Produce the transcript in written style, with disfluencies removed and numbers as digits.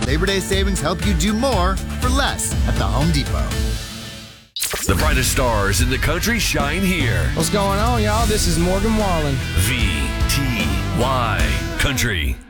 Labor Day savings help you do more for less at the Home Depot. The brightest stars in the country shine here. What's going on, y'all? This is Morgan Wallen. VTY Country.